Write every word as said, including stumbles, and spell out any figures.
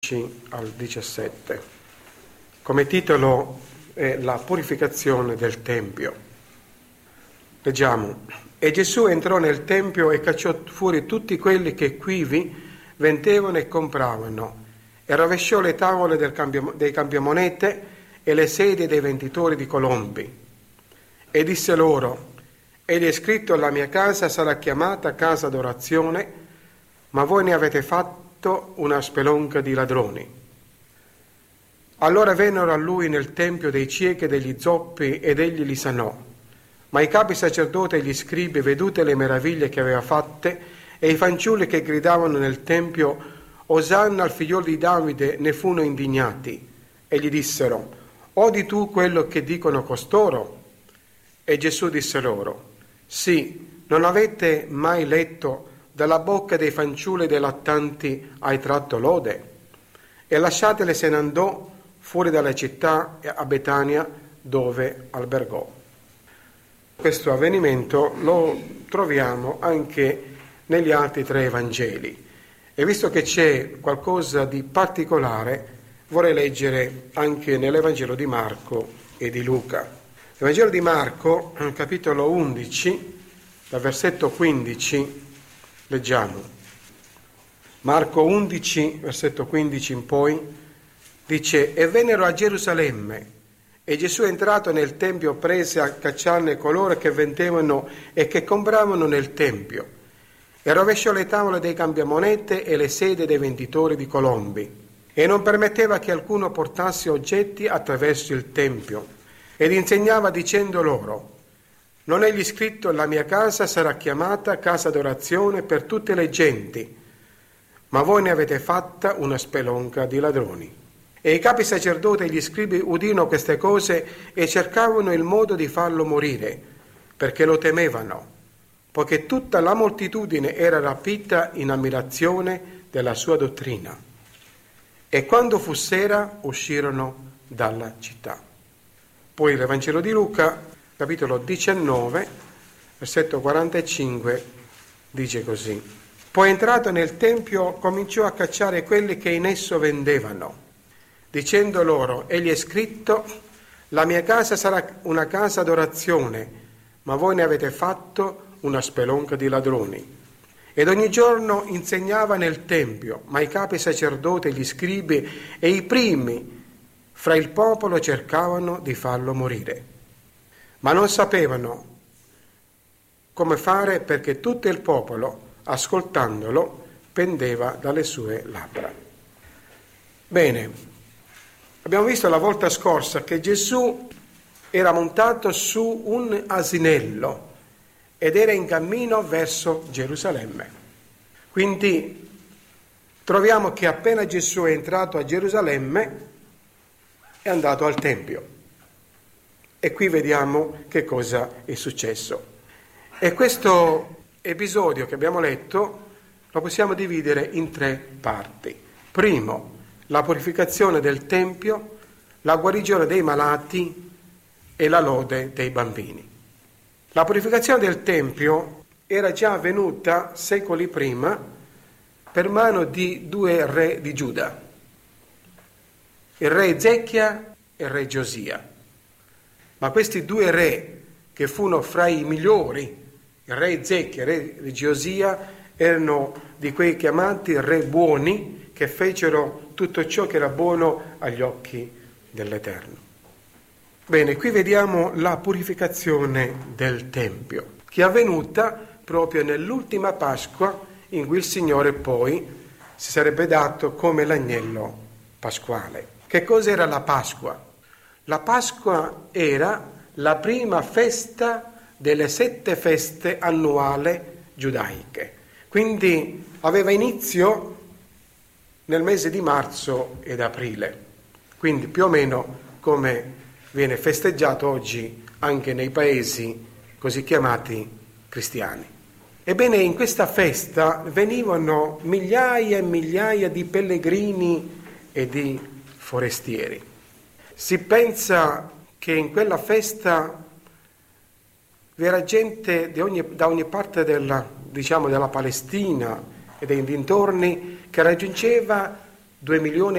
undici al diciassette. Come titolo è La purificazione del Tempio. Leggiamo: E Gesù entrò nel Tempio e cacciò fuori tutti quelli che quivi vendevano e compravano, e rovesciò le tavole del cambio, dei cambiamonete e le sedie dei venditori di colombi. E disse loro: Egli è scritto: la mia casa sarà chiamata casa d'orazione, ma voi ne avete fatto una spelonca di ladroni. Allora vennero a lui nel tempio dei ciechi e degli zoppi, ed egli li sanò. Ma i capi sacerdoti e gli scribi, vedute le meraviglie che aveva fatte, e i fanciulli che gridavano nel tempio: Osanna al figliolo di Davide, ne furono indignati, e gli dissero: Odi tu quello che dicono costoro? E Gesù disse loro: Sì, non avete mai letto: dalla bocca dei fanciulli e dei lattanti hai tratto lode? E lasciatele se ne andò fuori dalla città a Betania, dove albergò. Questo avvenimento lo troviamo anche negli altri tre Evangeli, e visto che c'è qualcosa di particolare, vorrei leggere anche nell'Evangelo di Marco e di Luca. L'Evangelo di Marco, capitolo undici, dal versetto quindici, leggiamo. Marco undici, versetto quindici in poi, dice: E vennero a Gerusalemme, e Gesù entrato nel Tempio prese a cacciarne coloro che vendevano e che compravano nel Tempio, e rovesciò le tavole dei cambiamonete e le sedie dei venditori di colombi, e non permetteva che alcuno portasse oggetti attraverso il Tempio, ed insegnava dicendo loro: Non è gli scritto: la mia casa sarà chiamata casa d'orazione per tutte le genti, ma voi ne avete fatta una spelonca di ladroni. E i capi sacerdoti e gli scribi udirono queste cose e cercavano il modo di farlo morire, perché lo temevano, poiché tutta la moltitudine era rapita in ammirazione della sua dottrina. E quando fu sera uscirono dalla città. Poi l'Evangelo di Luca, capitolo diciannove, versetto quarantacinque, dice così: Poi entrato nel Tempio cominciò a cacciare quelli che in esso vendevano, dicendo loro: Egli è scritto: la mia casa sarà una casa d'orazione, ma voi ne avete fatto una spelonca di ladroni. Ed ogni giorno insegnava nel Tempio, ma i capi sacerdoti e gli scribi e i primi fra il popolo cercavano di farlo morire, ma non sapevano come fare, perché tutto il popolo, ascoltandolo, pendeva dalle sue labbra. Bene, abbiamo visto la volta scorsa che Gesù era montato su un asinello ed era in cammino verso Gerusalemme. Quindi troviamo che appena Gesù è entrato a Gerusalemme è andato al Tempio. E qui vediamo che cosa è successo. E questo episodio che abbiamo letto lo possiamo dividere in tre parti. Primo, la purificazione del Tempio, la guarigione dei malati e la lode dei bambini. La purificazione del Tempio era già avvenuta secoli prima per mano di due re di Giuda, il re Ezechia e il re Giosia. Ma questi due re, che furono fra i migliori, il re Ezechia e il re Giosia, erano di quei chiamati re buoni, che fecero tutto ciò che era buono agli occhi dell'Eterno. Bene, qui vediamo la purificazione del Tempio, che è avvenuta proprio nell'ultima Pasqua, in cui il Signore poi si sarebbe dato come l'agnello pasquale. Che cos'era la Pasqua? La Pasqua era la prima festa delle sette feste annuali giudaiche. Quindi aveva inizio nel mese di marzo ed aprile, quindi più o meno come viene festeggiato oggi anche nei paesi così chiamati cristiani. Ebbene, in questa festa venivano migliaia e migliaia di pellegrini e di forestieri. Si pensa che in quella festa vi era gente di ogni, da ogni parte della, diciamo, della Palestina e dei dintorni, che raggiungeva due milioni